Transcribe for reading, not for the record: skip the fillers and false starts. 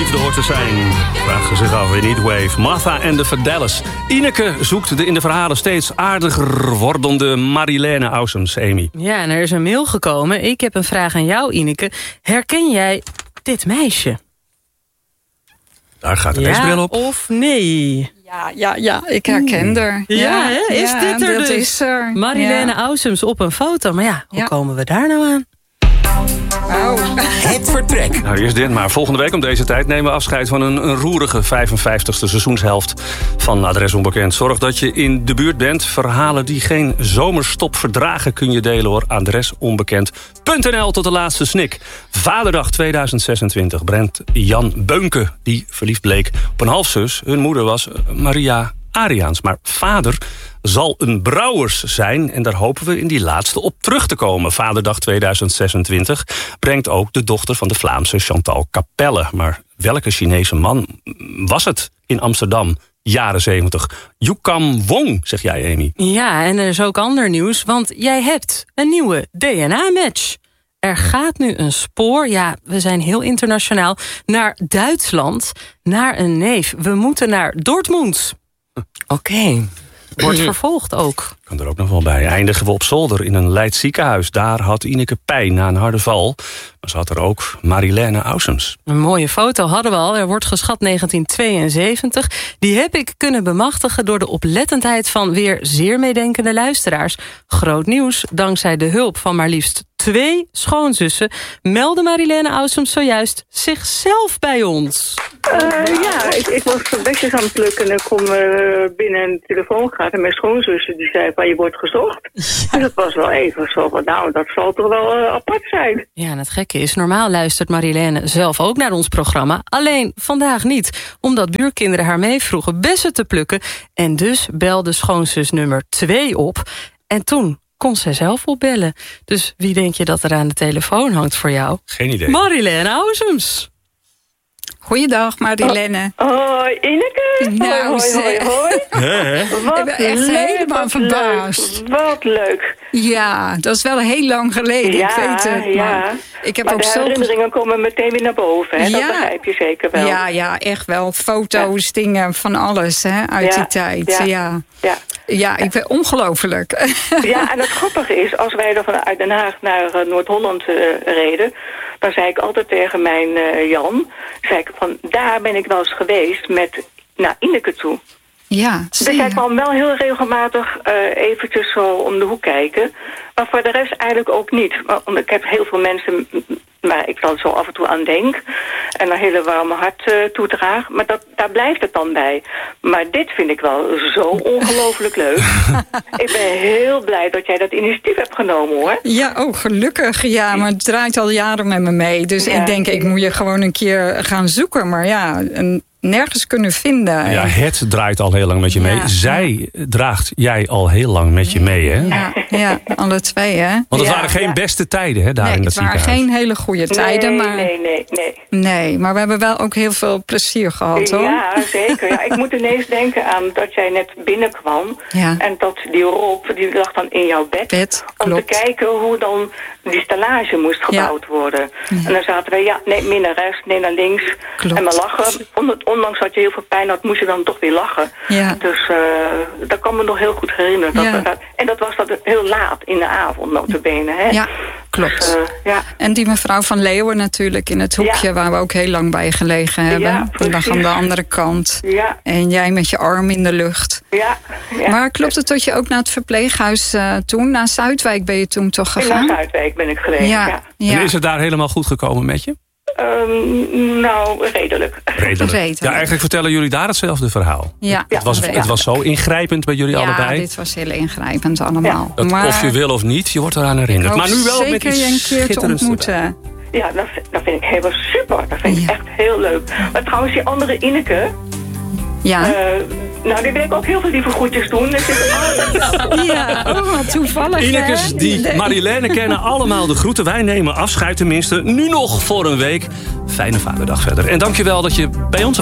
liefde hoort te zijn. Vragen zich af in Heatwave. Martha en de Vandellas. Ineke zoekt de in de verhalen steeds aardiger wordende Marilène Ausums, Amy. Ja, en er is een mail gekomen. Ik heb een vraag aan jou, Ineke. Herken jij dit meisje? Daar gaat de leesbril op. Of nee? Ja, ik herken haar. Ja, hè? Is dit er dat dus? Is er. Marilène Ausums op een foto. Maar ja, hoe komen we daar nou aan? Het vertrek. Nou, eerst dit maar. Volgende week om deze tijd nemen we afscheid van een roerige 55e seizoenshelft van Adres Onbekend. Zorg dat je in de buurt bent. Verhalen die geen zomerstop verdragen kun je delen hoor. Adresonbekend.nl tot de laatste snik. Vaderdag 2026 brengt Jan Beunke, die verliefd bleek op een halfzus. Hun moeder was Maria Ariaans. Maar vader zal een Brouwers zijn en daar hopen we in die laatste op terug te komen. Vaderdag 2026 brengt ook de dochter van de Vlaamse Chantal Capelle. Maar welke Chinese man was het in Amsterdam? Jaren 70. Yukam Wong, zeg jij, Amy. Ja, en er is ook ander nieuws, want jij hebt een nieuwe DNA-match. Er gaat nu een spoor, ja, we zijn heel internationaal, naar Duitsland, naar een neef. We moeten naar Dortmund. Oké. Wordt vervolgd ook. Kan er ook nog wel bij. Eindigen we op zolder in een Leids ziekenhuis. Daar had Ineke pijn na een harde val. Maar ze had er ook Marilène Ausums. Een mooie foto hadden we al. Er wordt geschat 1972. Die heb ik kunnen bemachtigen door de oplettendheid van weer zeer meedenkende luisteraars. Groot nieuws, dankzij de hulp van maar liefst 2 schoonzussen meldde Marilène Ausums zojuist zichzelf bij ons. Ik was bekjes aan het plukken en ik kom binnen en de telefoon gaat. En mijn schoonzussen die zei van je wordt gezocht. En dat was wel even zo van nou, dat zal toch wel apart zijn. Ja, en het gekke is, normaal luistert Marilène zelf ook naar ons programma. Alleen vandaag niet, omdat buurkinderen haar meevroegen bessen te plukken. En dus belde schoonzus nummer 2 op. En toen kon zij zelf opbellen. Dus wie denk je dat er aan de telefoon hangt voor jou? Geen idee. Marilène Ausums. Goeiedag, Marilène. Hoi, Ineke. Nou, hoi. Ik ben echt helemaal verbaasd. Wat leuk. Ja, dat is wel heel lang geleden, ik weet het. Maar ik heb maar ook de zo herinneringen komen meteen weer naar boven, hè? Dat begrijp je zeker wel. Ja, echt wel. Foto's, dingen, van alles hè, uit die tijd. Ja, ik ben ongelooflijk. Ja, en het grappige is, als wij er vanuit Den Haag naar Noord-Holland reden, dan zei ik altijd tegen mijn Jan, zei ik van, daar ben ik wel eens geweest naar Ineke toe. Ja, dus hij kwam wel heel regelmatig eventjes zo om de hoek kijken. Maar voor de rest eigenlijk ook niet. Want ik heb heel veel mensen waar ik dan zo af en toe aan denk. En een hele warme hart toedraag. Maar daar blijft het dan bij. Maar dit vind ik wel zo ongelooflijk leuk. Ik ben heel blij dat jij dat initiatief hebt genomen, hoor. Ja, gelukkig. Ja, maar het draait al jaren met me mee. Dus ik denk, ik moet je gewoon een keer gaan zoeken. Maar ja, nergens kunnen vinden. Ja, het draait al heel lang met je mee. Zij draagt jij al heel lang met je mee, hè? Ja, alle 2, hè? Want het waren geen beste tijden, hè, daar in dat ziekenhuis. Het waren geen hele goede tijden, maar... Nee, maar we hebben wel ook heel veel plezier gehad, hoor. Ja, zeker. Ja, ik moet ineens denken aan dat jij net binnenkwam. Ja. En dat die Rob, die lag dan in jouw bed. Om te kijken hoe dan die stallage moest gebouwd worden. Ja. En dan zaten wij, meer naar rechts, nee naar links. Klopt. En we lachen. Ondanks dat je heel veel pijn had, moest je dan toch weer lachen. Ja. Dus dat kan me nog heel goed herinneren. En dat was dat heel laat in de avond, notabene. Hè? Ja, klopt. Dus, en die mevrouw van Leeuwen natuurlijk in het hoekje waar we ook heel lang bij gelegen hebben. Ja, die lag aan de andere kant. Ja. En jij met je arm in de lucht. Ja. Maar klopt het dat je ook naar het verpleeghuis toen, naar Zuidwijk ben je toen toch gegaan? Naar Zuidwijk ben ik geweest, ja. En is het daar helemaal goed gekomen met je? Redelijk. Ja, eigenlijk vertellen jullie daar hetzelfde verhaal. Ja. Het was zo ingrijpend bij jullie allebei. Ja, dit was heel ingrijpend allemaal. Ja. Maar, of je wil of niet, je wordt eraan herinnerd. Maar nu wel met iets een keer te ontmoeten. Ja, dat vind ik helemaal super. Dat vind ik echt heel leuk. Maar trouwens, die andere Ineke... Ja. Die wil ik ook heel veel lieve groetjes doen. Wat toevallig. Inekes die Marilène kennen allemaal de groeten. Wij nemen afscheid tenminste. Nu nog voor een week. Fijne Vaderdag verder. En dankjewel dat je bij ons